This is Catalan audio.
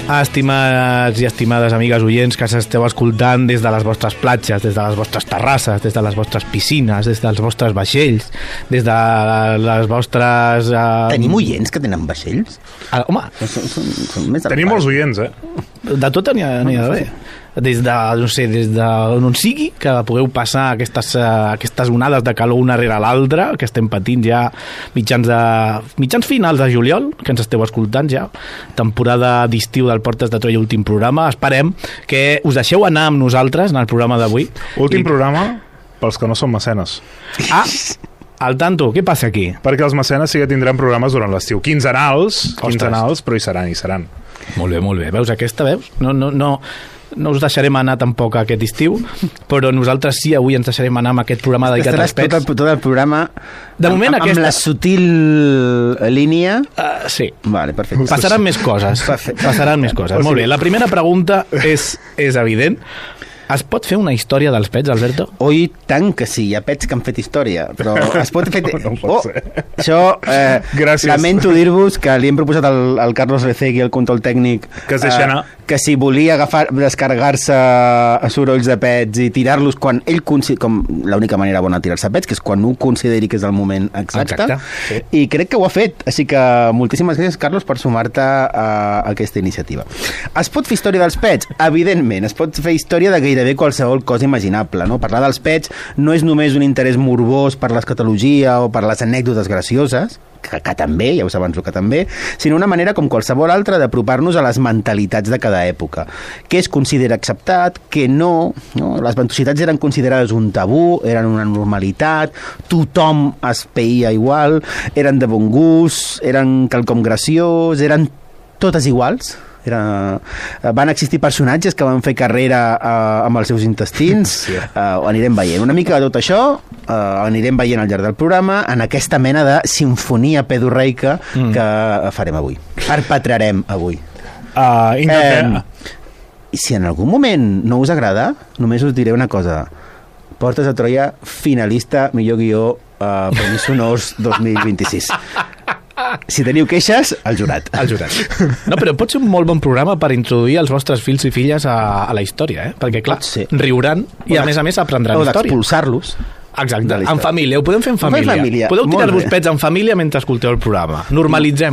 Estimats i estimades amigues oients que s'esteu escoltant des de les vostres platges, des de les vostres terrasses, des de les vostres piscines, des dels vostres vaixells, des de les vostres... Tenim oients que tenen vaixells? Home, són més Tenim molts oients, de tot n'hi ha d'haver. Des de, no sé, des d'on sigui, que pugueu passar aquestes onades de calor una rere l'altra, que estem patint ja mitjans finals de juliol, que ens esteu escoltant ja, temporada d'estiu del Portes de Troia, últim programa. Esperem que us deixeu anar amb nosaltres en el programa d'avui. Últim programa pels que no són mecenes. Al tanto, què passa aquí? Perquè els mecenes sí que tindran programes durant l'estiu. Quinzenals, però hi seran. Molt bé. Veus aquesta, veus? No us deixarem anar tampoc aquest estiu, però nosaltres sí, avui ens deixarem anar amb aquest programa dedicat als pets. Tot el programa de moment amb la sutil línia... Sí. Vale, perfecte. Passaran més coses. Molt bé, la primera pregunta és evident. Es pot fer una història dels pets, Alberto? Oi, tant que sí, hi ha pets que han fet història, però es pot fer... No pot ser. Això, lamento dir-vos que li hem proposat al Carlos Recegui, el control tècnic, que es deixa anar, que si volia descarregar-se a sorolls de pets i tirar-los quan ell com l'única manera bona de tirar-se pets, que és quan ho consideri que és el moment exacte. Sí. I crec que ho ha fet, així que moltíssimes gràcies, Carlos, per sumar-te a aquesta iniciativa. Es pot fer història dels pets? Evidentment, es pot fer història de gairebé qualsevol cosa imaginable, no? Parlar dels pets no és només un interès morbós per l'escatologia o per les anècdotes gracioses, que també, ja us avanço que també, sinó una manera com qualsevol altra d'apropar-nos a les mentalitats de cada època. Què es considera acceptat, què no? Les ventositats eren considerades un tabú, eren una normalitat, tothom es peïa igual, eren de bon gust, eren quelcom graciós, eren totes iguals. Van existir personatges que van fer carrera amb els seus intestins. Sí. Anirem veient una mica de tot això, anirem veient al llarg del programa en aquesta mena de sinfonia pedorreica que farem avui, perpetrarem avui. I si en algun moment no us agrada, només us diré una cosa: Portes de Troia, finalista millor guió Premis Sonors 2026. Si teniu queixes, al jurat. No, però pot ser un molt bon programa per introduir els vostres fills i filles a la història, perquè clar, riuran i a més aprendran història. O d'expulsar-los. Exacte, en família, ho podem fer en família. Podeu tirar-vos pets en família mentre escolteu el programa. Normalitzem